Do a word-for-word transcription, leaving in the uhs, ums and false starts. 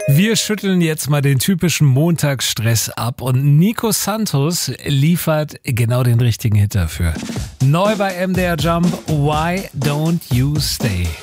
Wir schütteln jetzt mal den typischen Montagsstress ab und Nico Santos liefert genau den richtigen Hit dafür. Neu bei M D R Jump, Why Don't You Stay?